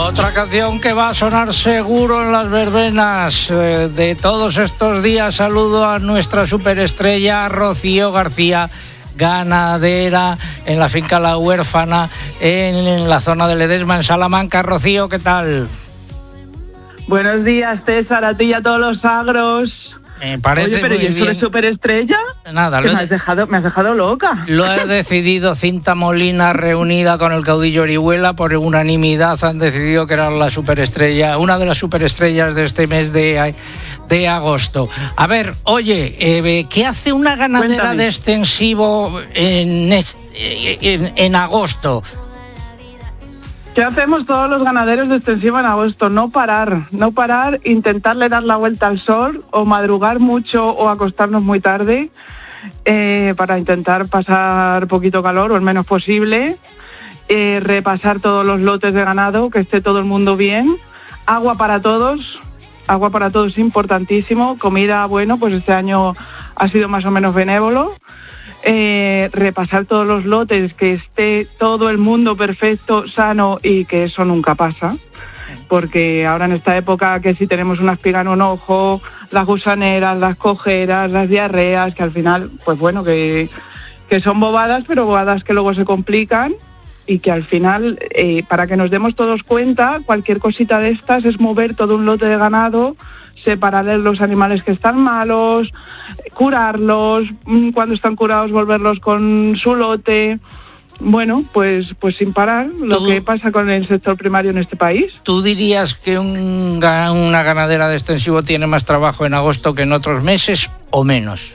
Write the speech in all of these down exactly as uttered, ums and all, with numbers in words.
Otra canción que va a sonar seguro en las verbenas eh, de todos estos días. Saludo a nuestra superestrella Rocío García, ganadera en la finca La Huérfana, en, en la zona de Ledesma, en Salamanca. Rocío, ¿qué tal? Buenos días, César, a ti y a todos los agros. Me parece. Oye, pero muy ¿y eso bien. de superestrella? Nada, que lo me, he, has dejado, me has dejado loca. Lo he decidido Cinta Molina, reunida con el caudillo Orihuela, por unanimidad han decidido que era la superestrella, una de las superestrellas de este mes de, de agosto. A ver, oye, eh, ¿qué hace una ganadera Cuéntame. de extensivo en, este, en, en agosto? ¿Qué hacemos todos los ganaderos de extensivo en agosto? No parar, no parar, intentarle dar la vuelta al sol o madrugar mucho o acostarnos muy tarde eh, para intentar pasar poquito calor o el menos posible, eh, repasar todos los lotes de ganado, que esté todo el mundo bien, agua para todos, agua para todos es importantísimo, comida, bueno, pues este año ha sido más o menos benévolo. Eh, repasar todos los lotes, que esté todo el mundo perfecto, sano, y que eso nunca pasa, porque ahora en esta época que si tenemos una espiga en un ojo, las gusaneras, las cojeras, las diarreas, que al final, pues bueno, que, que son bobadas, pero bobadas que luego se complican y que al final, eh, para que nos demos todos cuenta, cualquier cosita de estas es mover todo un lote de ganado, separar los animales que están malos, curarlos, cuando están curados volverlos con su lote. Bueno, pues pues sin parar, lo que pasa con el sector primario en este país. ¿Tú dirías que un, una ganadera de extensivo tiene más trabajo en agosto que en otros meses o menos?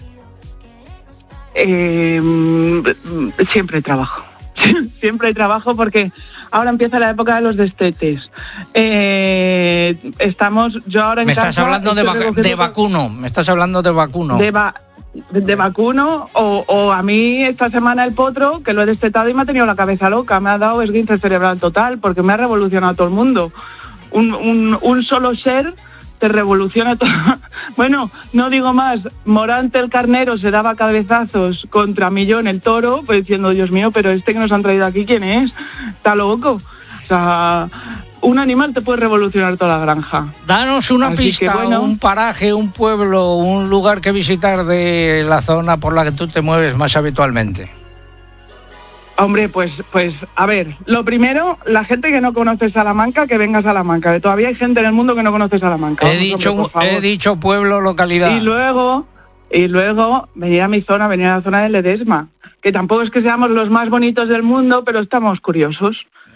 Eh, siempre hay trabajo. Siempre hay trabajo porque ahora empieza la época de los destetes. Eh, estamos, yo ahora en Me casa... estás hablando de, vac- de vacuno, me estás hablando de vacuno. De, va- de vacuno o, o a mí esta semana el potro, que lo he destetado y me ha tenido la cabeza loca, me ha dado esguince cerebral total porque me ha revolucionado todo el mundo. Un, un, un solo ser te revoluciona todo. Bueno, no digo más, Morante el carnero se daba cabezazos contra Millón el toro, pues diciendo, Dios mío, pero este que nos han traído aquí, ¿quién es? Está loco. O sea, un animal te puede revolucionar toda la granja. Danos una Así pista, que, bueno, un paraje, un pueblo, un lugar que visitar de la zona por la que tú te mueves más habitualmente. Hombre, pues, pues, a ver, lo primero, la gente que no conoce Salamanca, que venga a Salamanca, que todavía hay gente en el mundo que no conoce Salamanca. He Vamos, dicho, hombre, por favor. he dicho pueblo, localidad. Y luego, y luego venir a mi zona, venir a la zona de Ledesma, que tampoco es que seamos los más bonitos del mundo, pero estamos curiosos.